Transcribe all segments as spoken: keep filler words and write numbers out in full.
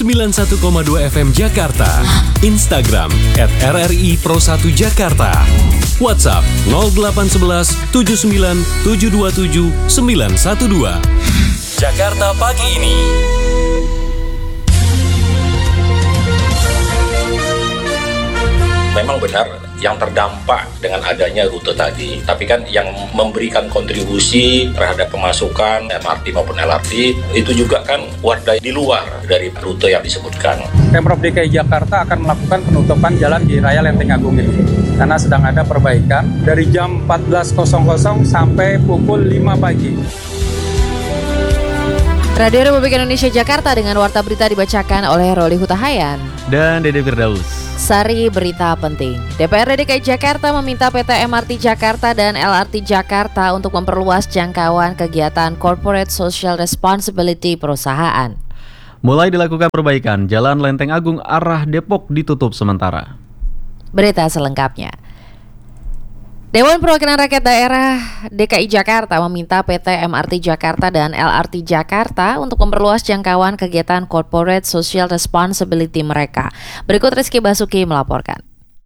sembilan puluh satu koma dua F M Jakarta. Instagram at R R I Pro satu Jakarta. WhatsApp nol delapan satu satu tujuh sembilan tujuh dua tujuh sembilan satu dua. Jakarta pagi ini. Memang benar yang terdampak dengan adanya rute tadi, tapi kan yang memberikan kontribusi terhadap pemasukan M R T maupun L R T itu juga kan warga di luar dari rute yang disebutkan. Pemprov D K I Jakarta akan melakukan penutupan jalan di Raya Lenteng Agung ini karena sedang ada perbaikan dari jam empat belas sampai pukul lima pagi. Radio Republik Indonesia Jakarta dengan warta berita dibacakan oleh Roli Hutahayan dan Dede Firdaus. Sari berita penting. D P R D D K I Jakarta meminta P T M R T Jakarta dan L R T Jakarta untuk memperluas jangkauan kegiatan Corporate Social Responsibility perusahaan. Mulai dilakukan perbaikan, Jalan Lenteng Agung arah Depok ditutup sementara. Berita selengkapnya. Dewan Perwakilan Rakyat Daerah D K I Jakarta meminta P T M R T Jakarta dan L R T Jakarta untuk memperluas jangkauan kegiatan Corporate Social Responsibility mereka. Berikut Rizky Basuki melaporkan.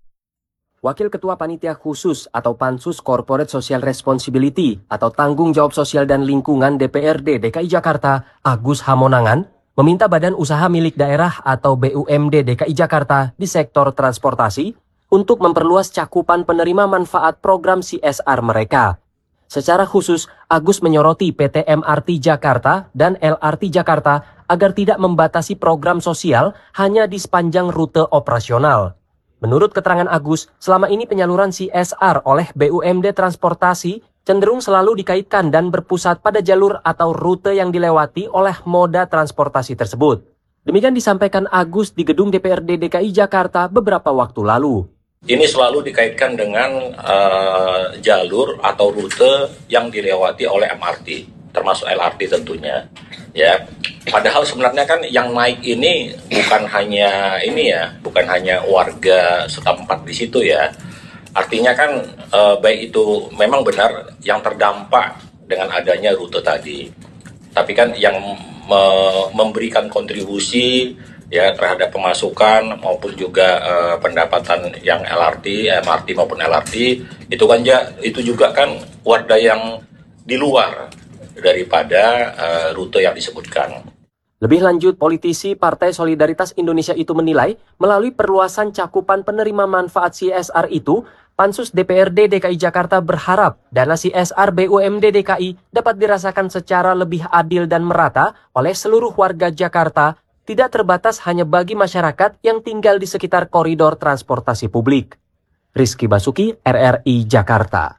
Wakil Ketua Panitia Khusus atau Pansus Corporate Social Responsibility atau Tanggung Jawab Sosial dan Lingkungan D P R D D K I Jakarta, Agus Hamonangan, meminta Badan Usaha Milik Daerah atau B U M D D K I Jakarta di sektor transportasi untuk memperluas cakupan penerima manfaat program C S R mereka. Secara khusus, Agus menyoroti P T M R T Jakarta dan L R T Jakarta agar tidak membatasi program sosial hanya di sepanjang rute operasional. Menurut keterangan Agus, selama ini penyaluran C S R oleh B U M D Transportasi cenderung selalu dikaitkan dan berpusat pada jalur atau rute yang dilewati oleh moda transportasi tersebut. Demikian disampaikan Agus di gedung D P R D D K I Jakarta beberapa waktu lalu. Ini selalu dikaitkan dengan uh, jalur atau rute yang dilewati oleh M R T, termasuk L R T tentunya. Ya, padahal sebenarnya kan yang naik ini bukan hanya ini ya, bukan hanya warga setempat di situ ya. Artinya kan uh, baik itu memang benar yang terdampak dengan adanya rute tadi, tapi kan yang me- memberikan kontribusi ya terhadap pemasukan maupun juga uh, pendapatan yang L R T, M R T maupun L R T itu kan ya, itu juga kan warga yang di luar daripada uh, rute yang disebutkan. Lebih lanjut, politisi Partai Solidaritas Indonesia itu menilai melalui perluasan cakupan penerima manfaat C S R itu, Pansus D P R D D K I Jakarta berharap dana C S R B U M D D K I dapat dirasakan secara lebih adil dan merata oleh seluruh warga Jakarta, tidak terbatas hanya bagi masyarakat yang tinggal di sekitar koridor transportasi publik. Rizky Basuki, R R I Jakarta.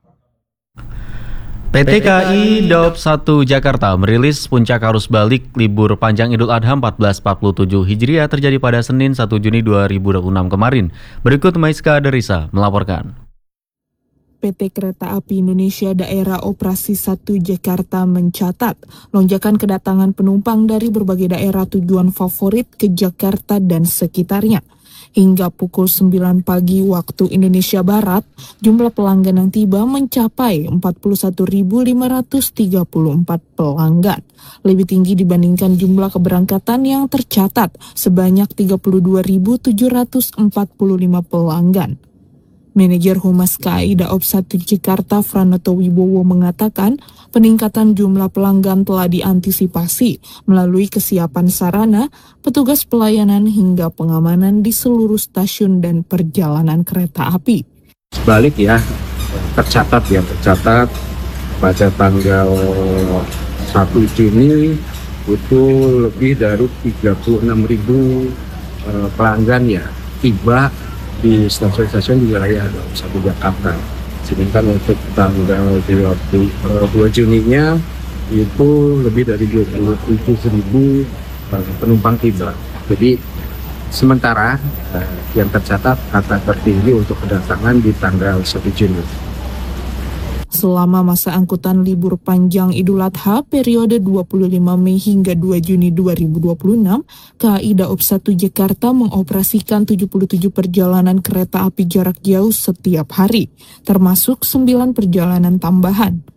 P T K I Daob satu Jakarta merilis puncak arus balik libur panjang Idul Adha seribu empat ratus empat puluh tujuh Hijriah terjadi pada Senin satu Juni dua ribu dua puluh enam kemarin. Berikut Maiska Derisa melaporkan. P T Kereta Api Indonesia Daerah Operasi satu Jakarta mencatat lonjakan kedatangan penumpang dari berbagai daerah tujuan favorit ke Jakarta dan sekitarnya. Hingga pukul sembilan pagi waktu Indonesia Barat, jumlah pelanggan yang tiba mencapai empat puluh satu ribu lima ratus tiga puluh empat pelanggan. Lebih tinggi dibandingkan jumlah keberangkatan yang tercatat sebanyak tiga puluh dua ribu tujuh ratus empat puluh lima pelanggan. Manajer Humas K A I Daob satu Jakarta Franoto Wibowo mengatakan peningkatan jumlah pelanggan telah diantisipasi melalui kesiapan sarana, petugas pelayanan hingga pengamanan di seluruh stasiun dan perjalanan kereta api. Balik ya, tercatat ya, tercatat pada tanggal satu Juni itu lebih dari tiga puluh enam ribu uh, pelanggan ya tiba di stasiun-stasiun di wilayah Daob satu Jakarta. Sedangkan untuk tanggal dua Juninya itu lebih dari dua puluh tujuh ribu penumpang tiba. Jadi sementara yang tercatat angka tertinggi untuk kedatangan di tanggal satu Juni. Selama masa angkutan libur panjang Idul Adha periode dua puluh lima Mei hingga dua Juni dua ribu dua puluh enam, K A I Daob satu Jakarta mengoperasikan tujuh puluh tujuh perjalanan kereta api jarak jauh setiap hari, termasuk sembilan perjalanan tambahan.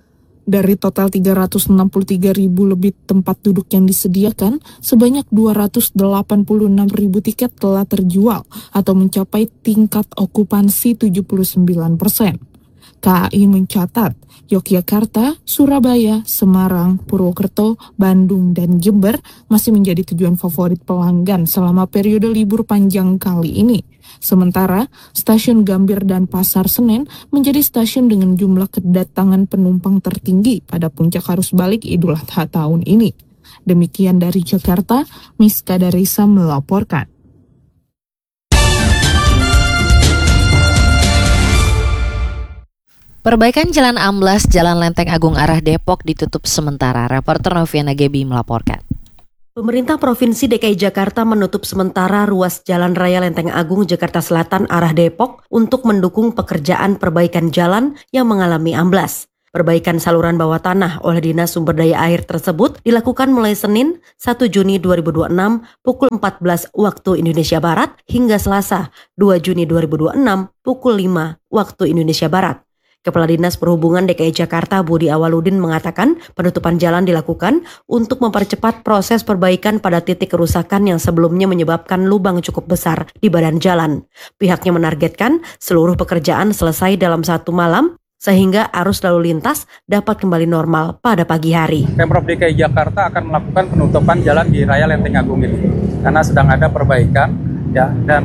Dari total tiga ratus enam puluh tiga ribu lebih tempat duduk yang disediakan, sebanyak dua ratus delapan puluh enam ribu tiket telah terjual atau mencapai tingkat okupansi tujuh puluh sembilan persen. K A I mencatat, Yogyakarta, Surabaya, Semarang, Purwokerto, Bandung, dan Jember masih menjadi tujuan favorit pelanggan selama periode libur panjang kali ini. Sementara, stasiun Gambir dan Pasar Senen menjadi stasiun dengan jumlah kedatangan penumpang tertinggi pada puncak arus balik Idul Adha tahun ini. Demikian dari Jakarta, Miska Darisa melaporkan. Perbaikan Jalan Amblas, Jalan Lenteng Agung arah Depok ditutup sementara. Reporter Noviana Gebi melaporkan. Pemerintah Provinsi D K I Jakarta menutup sementara ruas Jalan Raya Lenteng Agung Jakarta Selatan arah Depok untuk mendukung pekerjaan perbaikan jalan yang mengalami amblas. Perbaikan saluran bawah tanah oleh Dinas Sumber Daya Air tersebut dilakukan mulai Senin satu Juni dua ribu dua puluh enam pukul empat belas waktu Indonesia Barat hingga Selasa dua Juni dua ribu dua puluh enam pukul lima waktu Indonesia Barat. Kepala Dinas Perhubungan D K I Jakarta Budi Awaludin mengatakan penutupan jalan dilakukan untuk mempercepat proses perbaikan pada titik kerusakan yang sebelumnya menyebabkan lubang cukup besar di badan jalan. Pihaknya menargetkan seluruh pekerjaan selesai dalam satu malam sehingga arus lalu lintas dapat kembali normal pada pagi hari. Pemprov D K I Jakarta akan melakukan penutupan jalan di Raya Lenteng Agung ini karena sedang ada perbaikan ya, dan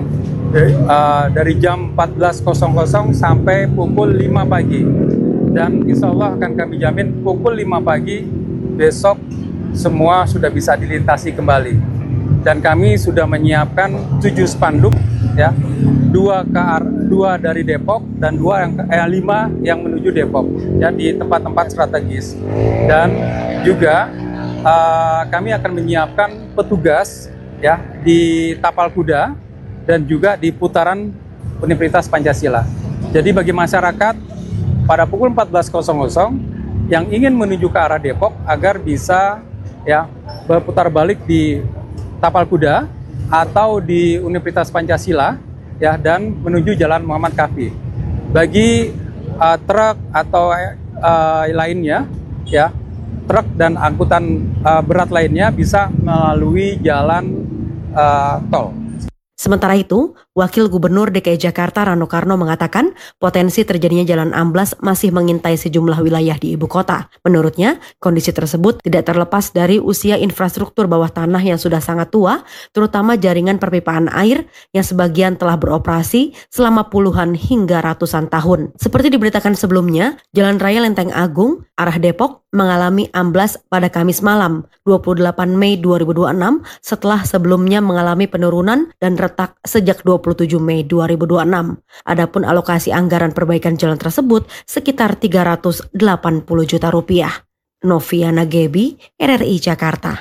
Uh, dari jam empat belas sampai pukul lima pagi, dan insya Allah akan kami jamin pukul lima pagi besok semua sudah bisa dilintasi kembali. Dan kami sudah menyiapkan tujuh spanduk ya, dua ke arah, dua dari Depok dan dua yang eh, lima yang menuju Depok ya, di tempat-tempat strategis. Dan juga uh, kami akan menyiapkan petugas ya di tapal kuda dan juga di putaran Universitas Pancasila. Jadi bagi masyarakat pada pukul empat belas yang ingin menuju ke arah Depok agar bisa ya berputar balik di tapal kuda atau di Universitas Pancasila ya, dan menuju Jalan Muhammad Kaffi. Bagi uh, truk atau uh, lainnya ya, truk dan angkutan uh, berat lainnya bisa melalui jalan uh, tol. Sementara itu, Wakil Gubernur D K I Jakarta Rano Karno mengatakan potensi terjadinya jalan amblas masih mengintai sejumlah wilayah di ibu kota. Menurutnya, kondisi tersebut tidak terlepas dari usia infrastruktur bawah tanah yang sudah sangat tua, terutama jaringan perpipaan air yang sebagian telah beroperasi selama puluhan hingga ratusan tahun. Seperti diberitakan sebelumnya, Jalan Raya Lenteng Agung arah Depok mengalami amblas pada Kamis malam, dua puluh delapan Mei dua ribu dua puluh enam, setelah sebelumnya mengalami penurunan dan retak sejak dua puluh tujuh Mei dua ribu dua puluh enam. Adapun alokasi anggaran perbaikan jalan tersebut sekitar tiga ratus delapan puluh juta rupiah. Noviana Gebi, R R I Jakarta.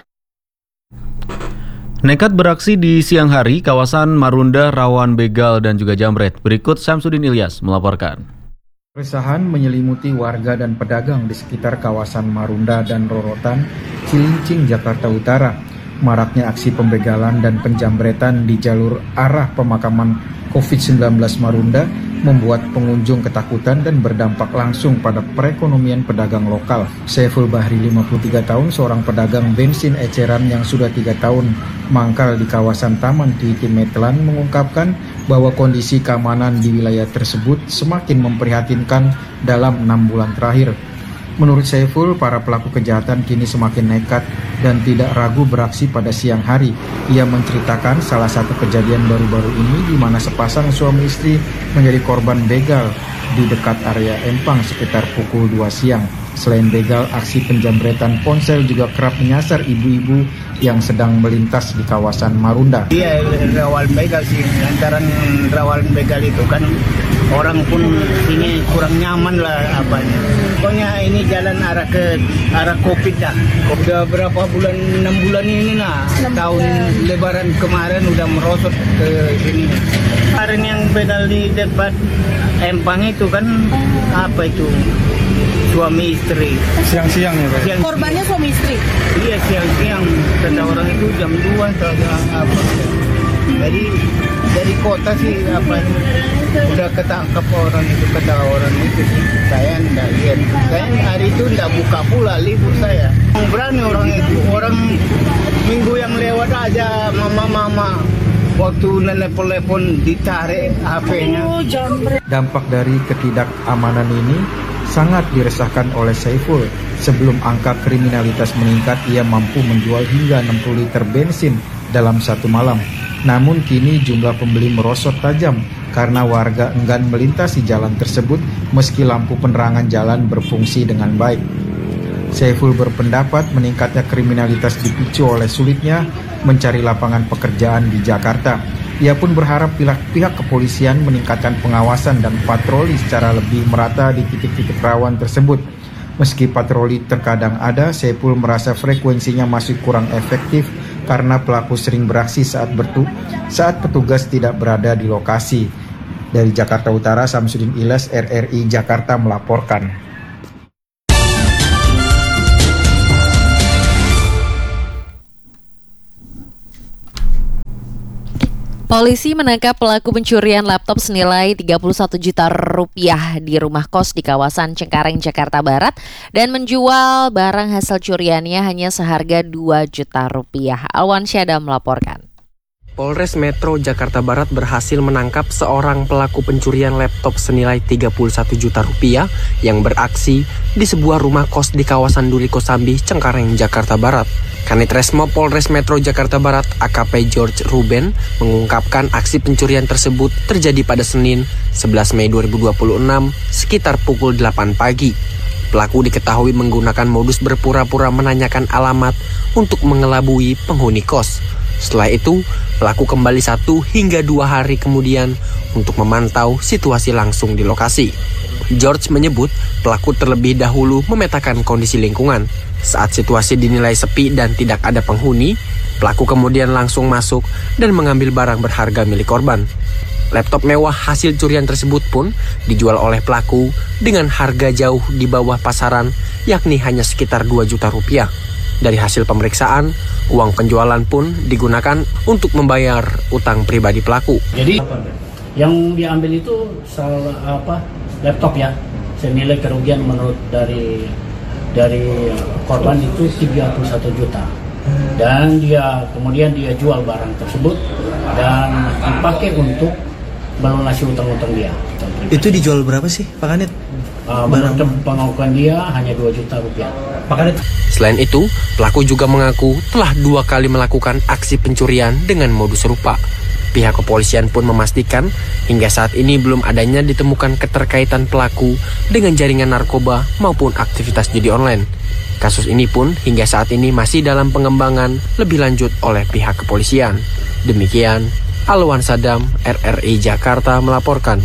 Nekat beraksi di siang hari, kawasan Marunda rawan begal dan juga jambret. Berikut Samsudin Ilyas melaporkan. Keresahan menyelimuti warga dan pedagang di sekitar kawasan Marunda dan Rorotan, Cilincing, Jakarta Utara. Maraknya aksi pembegalan dan penjambretan di jalur arah pemakaman covid sembilan belas Marunda membuat pengunjung ketakutan dan berdampak langsung pada perekonomian pedagang lokal. Saiful Bahri, lima puluh tiga tahun, seorang pedagang bensin eceran yang sudah tiga tahun mangkal di kawasan Taman Titi Metelan, mengungkapkan bahwa kondisi keamanan di wilayah tersebut semakin memprihatinkan dalam enam bulan terakhir. Menurut Saiful, para pelaku kejahatan kini semakin nekat dan tidak ragu beraksi pada siang hari. Ia menceritakan salah satu kejadian baru-baru ini di mana sepasang suami istri menjadi korban begal di dekat area Empang sekitar pukul dua siang. Selain begal, aksi penjambretan ponsel juga kerap menyasar ibu-ibu yang sedang melintas di kawasan Marunda. Iya, rawan begal sih. Lantaran rawan begal itu kan orang pun ini kurang nyaman lah apanya. Pokoknya ini jalan arah ke arah Covid dah. Udah berapa bulan, enam bulan ini nah. Tahun Lebaran kemarin udah merosot ke sini. Kemarin yang begal di depan Empang itu kan apa itu? Suami istri. Siang-siang ya Pak? Siang. Korbannya suami istri? Iya, siang-siang. Kata orang itu jam dua atau apa. Jadi dari kota sih apa udah ketangkap orang itu, kata orang itu sih. Saya enggak lihat. Saya hari itu enggak buka pula, libur saya. Berani orang itu, orang minggu yang lewat aja mama-mama waktu telepon-telepon ditarik H P-nya. Dampak dari ketidakamanan ini sangat diresahkan oleh Saiful. Sebelum angka kriminalitas meningkat, ia mampu menjual hingga enam puluh liter bensin dalam satu malam. Namun kini jumlah pembeli merosot tajam karena warga enggan melintasi jalan tersebut meski lampu penerangan jalan berfungsi dengan baik. Saiful berpendapat meningkatnya kriminalitas dipicu oleh sulitnya mencari lapangan pekerjaan di Jakarta. Ia pun berharap pihak-pihak kepolisian meningkatkan pengawasan dan patroli secara lebih merata di titik-titik rawan tersebut. Meski patroli terkadang ada, Saiful merasa frekuensinya masih kurang efektif karena pelaku sering beraksi saat bertu saat petugas tidak berada di lokasi. Dari Jakarta Utara, Samsudin Ilyas, R R I Jakarta melaporkan. Polisi menangkap pelaku pencurian laptop senilai tiga puluh satu juta rupiah di rumah kos di kawasan Cengkareng, Jakarta Barat dan menjual barang hasil curiannya hanya seharga dua juta rupiah. Alwan Syada melaporkan. Polres Metro Jakarta Barat berhasil menangkap seorang pelaku pencurian laptop senilai tiga puluh satu juta rupiah yang beraksi di sebuah rumah kos di kawasan Duri Kosambi, Cengkareng, Jakarta Barat. Kanit Resmo Polres Metro Jakarta Barat A K P George Ruben mengungkapkan aksi pencurian tersebut terjadi pada Senin sebelas Mei dua ribu dua puluh enam sekitar pukul delapan pagi. Pelaku diketahui menggunakan modus berpura-pura menanyakan alamat untuk mengelabui penghuni kos. Setelah itu, pelaku kembali satu hingga dua hari kemudian untuk memantau situasi langsung di lokasi. George menyebut pelaku terlebih dahulu memetakan kondisi lingkungan. Saat situasi dinilai sepi dan tidak ada penghuni, pelaku kemudian langsung masuk dan mengambil barang berharga milik korban. Laptop mewah hasil curian tersebut pun dijual oleh pelaku dengan harga jauh di bawah pasaran, yakni hanya sekitar dua juta rupiah. Dari hasil pemeriksaan, uang penjualan pun digunakan untuk membayar utang pribadi pelaku. Jadi yang diambil itu salah apa laptop ya, senilai kerugian menurut dari dari korban itu tiga puluh satu juta. Dan dia kemudian dia jual barang tersebut dan dipakai untuk melunasi utang-utang dia. Itu dijual berapa sih, Pak Kanit? Uh, menurut pengakuan dia hanya dua juta rupiah. Pak Kanit. Selain itu, pelaku juga mengaku telah dua kali melakukan aksi pencurian dengan modus serupa. Pihak kepolisian pun memastikan hingga saat ini belum adanya ditemukan keterkaitan pelaku dengan jaringan narkoba maupun aktivitas judi online. Kasus ini pun hingga saat ini masih dalam pengembangan lebih lanjut oleh pihak kepolisian. Demikian, Alwan Sadam, R R I Jakarta melaporkan.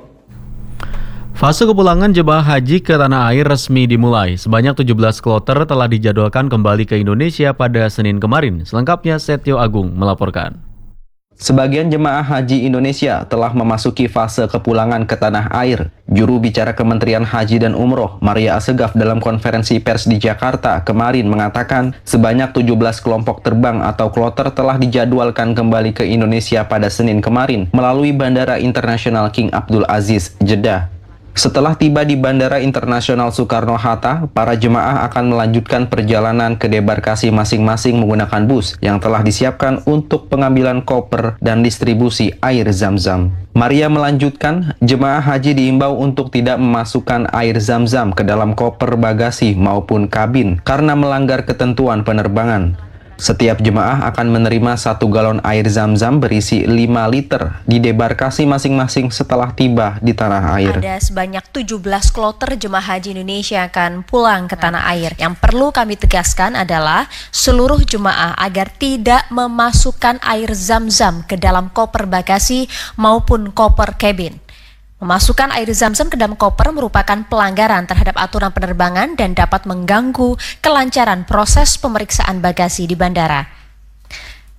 Fase kepulangan jemaah haji ke tanah air resmi dimulai. Sebanyak tujuh belas kloter telah dijadwalkan kembali ke Indonesia pada Senin kemarin. Selengkapnya Setio Agung melaporkan. Sebagian jemaah haji Indonesia telah memasuki fase kepulangan ke tanah air. Juru bicara Kementerian Haji dan Umroh, Maria Assegaf, dalam konferensi pers di Jakarta kemarin mengatakan sebanyak tujuh belas kelompok terbang atau kloter telah dijadwalkan kembali ke Indonesia pada Senin kemarin melalui Bandara Internasional King Abdul Aziz, Jeddah. Setelah tiba di Bandara Internasional Soekarno-Hatta, para jemaah akan melanjutkan perjalanan ke debarkasi masing-masing menggunakan bus yang telah disiapkan untuk pengambilan koper dan distribusi air zam-zam. Maria melanjutkan, jemaah haji diimbau untuk tidak memasukkan air zam-zam ke dalam koper bagasi maupun kabin karena melanggar ketentuan penerbangan. Setiap jemaah akan menerima satu galon air zam-zam berisi lima liter di debarkasi masing-masing setelah tiba di tanah air. Ada sebanyak tujuh belas kloter jemaah haji Indonesia akan pulang ke tanah air. Yang perlu kami tegaskan adalah seluruh jemaah agar tidak memasukkan air zam-zam ke dalam koper bagasi maupun koper kabin. Memasukkan air zam-zam ke dalam koper merupakan pelanggaran terhadap aturan penerbangan dan dapat mengganggu kelancaran proses pemeriksaan bagasi di bandara.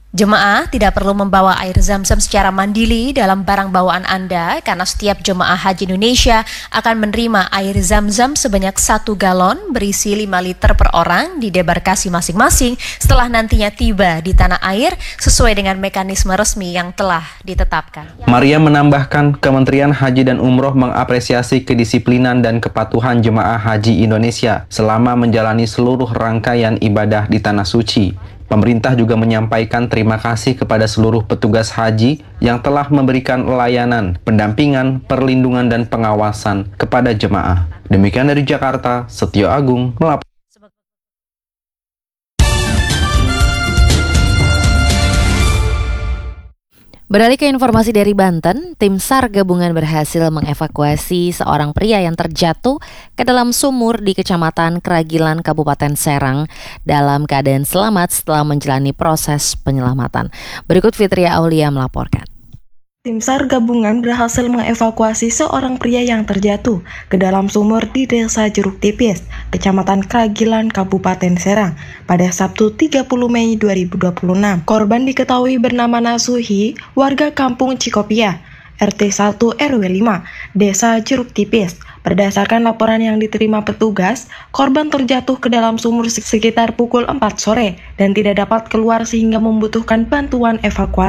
Jemaah tidak perlu membawa air zam-zam secara mandiri dalam barang bawaan Anda karena setiap jemaah haji Indonesia akan menerima air zam-zam sebanyak satu galon berisi lima liter per orang di debarkasi masing-masing setelah nantinya tiba di tanah air sesuai dengan mekanisme resmi yang telah ditetapkan. Maria menambahkan Kementerian Haji dan Umroh mengapresiasi kedisiplinan dan kepatuhan jemaah haji Indonesia selama menjalani seluruh rangkaian ibadah di Tanah Suci. Pemerintah juga menyampaikan terima kasih kepada seluruh petugas haji yang telah memberikan layanan, pendampingan, perlindungan, dan pengawasan kepada jemaah. Demikian dari Jakarta, Setio Agung melaporkan. Beralih ke informasi dari Banten, tim SAR gabungan berhasil mengevakuasi seorang pria yang terjatuh ke dalam sumur di Kecamatan Keragilan, Kabupaten Serang dalam keadaan selamat setelah menjalani proses penyelamatan. Berikut Fitria Aulia melaporkan. Tim SAR gabungan berhasil mengevakuasi seorang pria yang terjatuh ke dalam sumur di Desa Jeruk Tipis, Kecamatan Keragilan, Kabupaten Serang pada Sabtu tiga puluh Mei dua ribu dua puluh enam. Korban diketahui bernama Nasuhi, warga Kampung Cikopia, R T satu R W lima, Desa Jeruk Tipis. Berdasarkan laporan yang diterima petugas, korban terjatuh ke dalam sumur sekitar pukul empat sore dan tidak dapat keluar sehingga membutuhkan bantuan evakuasi.